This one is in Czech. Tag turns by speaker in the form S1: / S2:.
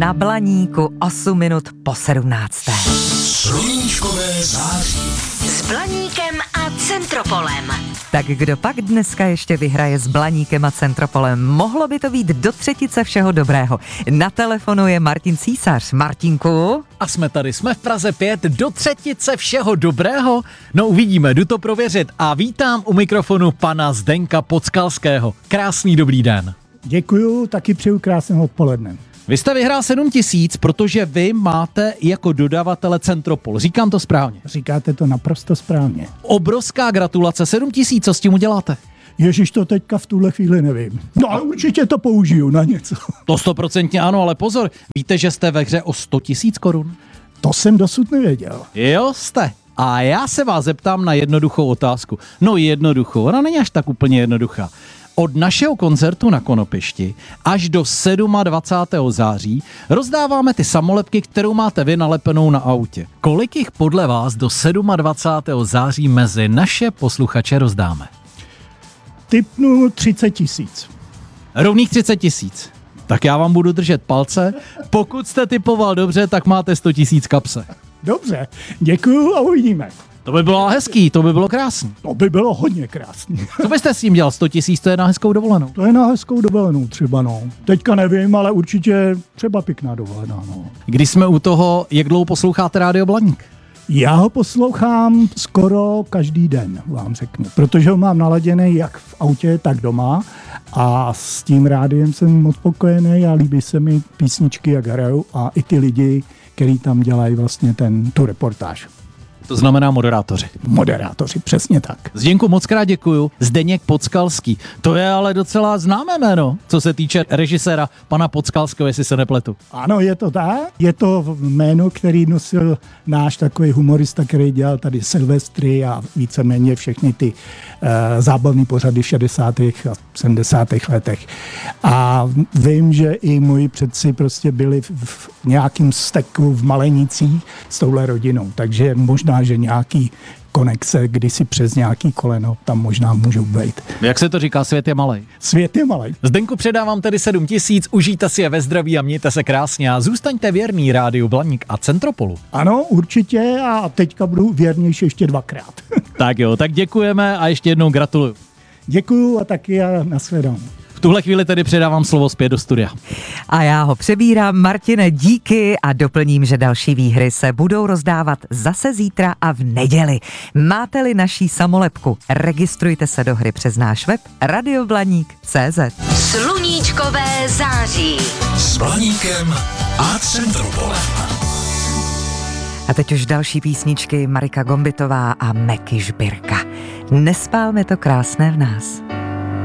S1: na Blaníku 8 minut po 17.
S2: Sluníčkové září.
S3: S Blaníkem a Centropolem.
S1: Tak kdo pak dneska ještě vyhraje s Blaníkem a Centropolem? Mohlo by to být do třetice všeho dobrého. Na telefonu je Martin Císař. Martinku?
S4: A jsme tady, jsme v Praze 5, do třetice všeho dobrého? No uvidíme, jdu to prověřit a vítám u mikrofonu pana Zdenka Podskalského. Krásný dobrý den.
S5: Děkuju, taky přeju krásného odpoledne.
S4: Vy jste vyhrál 7 000, protože vy máte jako dodavatele Centropol. Říkám to správně?
S5: Říkáte to naprosto správně.
S4: Obrovská gratulace, 7 000, co s tím uděláte?
S5: Ježiš, to teďka v tuhle chvíli nevím. No ale určitě to použiju na něco.
S4: To 100% ano, ale pozor, víte, že jste ve hře o 100 000 korun?
S5: To jsem dosud nevěděl.
S4: Jo, jste. A já se vás zeptám na jednoduchou otázku. No jednoduchou, ona není až tak úplně jednoduchá. Od našeho koncertu na Konopišti až do 27. září rozdáváme ty samolepky, kterou máte vy nalepenou na autě. Kolik jich podle vás do 27. září mezi naše posluchače rozdáme?
S5: Tipnu 30 000.
S4: Rovných 30 000. Tak já vám budu držet palce. Pokud jste typoval dobře, tak máte 100 000 kapse.
S5: Dobře, děkuju a uvidíme.
S4: To by bylo hezký, to by bylo krásný.
S5: To by bylo hodně krásný.
S4: Co byste s tím dělal? 100 000, to je na hezkou dovolenou.
S5: To je na hezkou dovolenou třeba, no. Teďka nevím, ale určitě třeba pěkná dovolená, no.
S4: Když jsme u toho, jak dlouho posloucháte Rádio Blaník?
S5: Já ho poslouchám skoro každý den, vám řeknu, protože ho mám naladěný jak v autě, tak doma a s tím rádiem jsem moc spokojený a líbí se mi písničky, jak hrajou a i ty lidi, kteří tam dělají vlastně tu reportáž.
S4: To znamená moderátoři.
S5: Moderátoři, přesně tak.
S4: Zdenku, moc krát děkuju. Zdeněk Podskalský. To je ale docela známé jméno, co se týče režiséra pana Podskalského, jestli se nepletu.
S5: Ano, je to tak. Je to jméno, který nosil náš takový humorista, který dělal tady Silvestry a víceméně všechny ty zábavné pořady v 60. a 70. letech. A vím, že i moji předci prostě byli v nějakým steku v Malenicích s touhle rodinou, takže možná, že nějaký konexe kdysi přes nějaký koleno tam možná můžou být.
S4: Jak se to říká, svět je malej.
S5: Svět je malej.
S4: Zdenku, předávám tedy 7 000, užijte si je ve zdraví a mějte se krásně a zůstaňte věrný Rádiu Blaník a Centropolu.
S5: Ano, určitě a teďka budu věrnější ještě 2krát.
S4: Tak jo, tak děkujeme a ještě jednou gratuluju.
S5: Děkuju a taky a nashledanou.
S4: V tuhle chvíli tedy předávám slovo zpět do studia.
S1: A já ho přebírám. Martine, díky a doplním, že další výhry se budou rozdávat zase zítra a v neděli. Máte-li naší samolepku, registrujte se do hry přes náš web radioblaník.cz.
S3: Sluníčkové září.
S2: S Blaníkem a Centropolem.
S1: A teď už další písničky Marika Gombitová a Meky Žbirka. Nespálme to krásné v nás.